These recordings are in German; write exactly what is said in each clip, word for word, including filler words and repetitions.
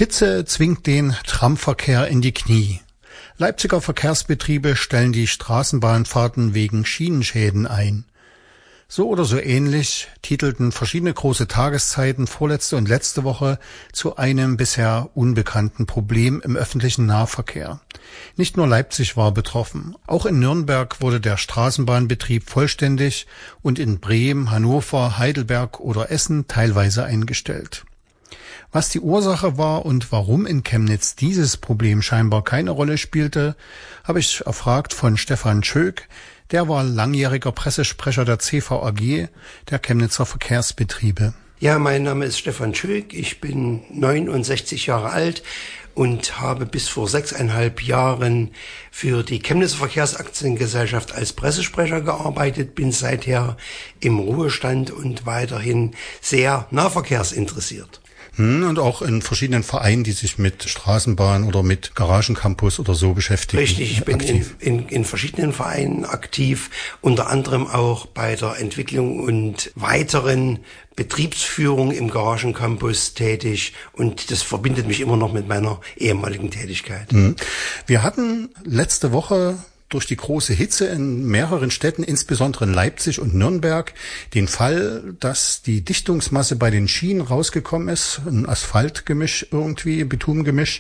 Hitze zwingt den Tramverkehr in die Knie. Leipziger Verkehrsbetriebe stellen die Straßenbahnfahrten wegen Schienenschäden ein. So oder so ähnlich titelten verschiedene große Tageszeiten vorletzte und letzte Woche zu einem bisher unbekannten Problem im öffentlichen Nahverkehr. Nicht nur Leipzig war betroffen. Auch in Nürnberg wurde der Straßenbahnbetrieb vollständig und in Bremen, Hannover, Heidelberg oder Essen teilweise eingestellt. Was die Ursache war und warum in Chemnitz dieses Problem scheinbar keine Rolle spielte, habe ich erfragt von Stefan Schöck. Der war langjähriger Pressesprecher der C V A G, der Chemnitzer Verkehrsbetriebe. Ja, mein Name ist Stefan Schöck, ich bin neunundsechzig Jahre alt und habe bis vor sechseinhalb Jahren für die Chemnitzer Verkehrsaktiengesellschaft als Pressesprecher gearbeitet, bin seither im Ruhestand und weiterhin sehr nahverkehrsinteressiert. Und auch in verschiedenen Vereinen, die sich mit Straßenbahn oder mit Garagencampus oder so beschäftigen. Richtig, ich bin in, in, in verschiedenen Vereinen aktiv, unter anderem auch bei der Entwicklung und weiteren Betriebsführung im Garagencampus tätig, und das verbindet mich immer noch mit meiner ehemaligen Tätigkeit. Wir hatten letzte Woche durch die große Hitze in mehreren Städten, insbesondere in Leipzig und Nürnberg, den Fall, dass die Dichtungsmasse bei den Schienen rausgekommen ist, ein Asphaltgemisch irgendwie, Bitungemisch,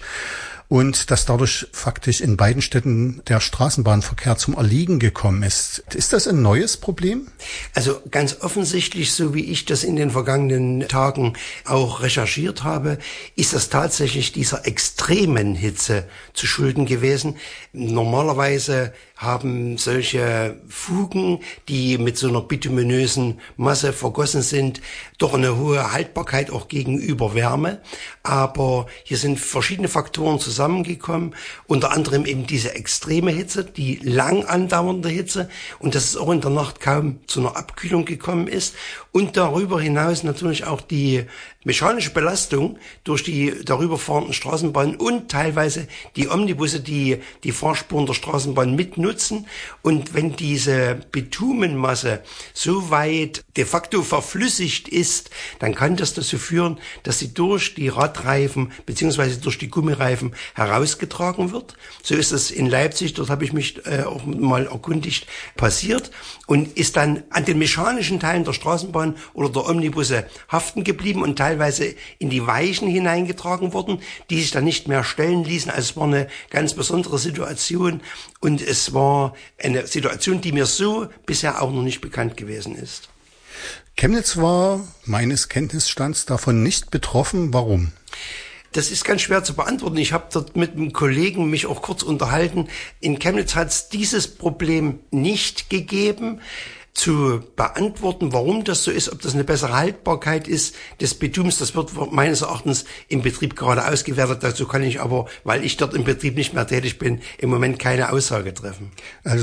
und dass dadurch faktisch in beiden Städten der Straßenbahnverkehr zum Erliegen gekommen ist. Ist das ein neues Problem? Also ganz offensichtlich, so wie ich das in den vergangenen Tagen auch recherchiert habe, ist das tatsächlich dieser extremen Hitze zu schulden gewesen. Normalerweise haben solche Fugen, die mit so einer bituminösen Masse vergossen sind, doch eine hohe Haltbarkeit auch gegenüber Wärme. Aber hier sind verschiedene Faktoren zusammengekommen, unter anderem eben diese extreme Hitze, die lang andauernde Hitze, und dass es auch in der Nacht kaum zu einer Abkühlung gekommen ist, und darüber hinaus natürlich auch die mechanische Belastung durch die darüber fahrenden Straßenbahnen und teilweise die Omnibusse, die die Fahrspuren der Straßenbahn mitnutzen. Und wenn diese Bitumenmasse so weit de facto verflüssigt ist, dann kann das dazu führen, dass sie durch die Radreifen beziehungsweise durch die Gummireifen herausgetragen wird. So ist es in Leipzig, dort habe ich mich äh, auch mal erkundigt, passiert, und ist dann an den mechanischen Teilen der Straßenbahn oder der Omnibusse haften geblieben und teilweise in die Weichen hineingetragen worden, die sich dann nicht mehr stellen ließen. Also es war eine ganz besondere Situation, und es war eine Situation, die mir so bisher auch noch nicht bekannt gewesen ist. Chemnitz war meines Kenntnisstands davon nicht betroffen. Warum? Das ist ganz schwer zu beantworten. Ich habe dort mit einem Kollegen mich auch kurz unterhalten. In Chemnitz hat es dieses Problem nicht gegeben. Zu beantworten, warum das so ist, ob das eine bessere Haltbarkeit ist des Bitums, das wird meines Erachtens im Betrieb gerade ausgewertet. Dazu kann ich aber, weil ich dort im Betrieb nicht mehr tätig bin, im Moment keine Aussage treffen. Also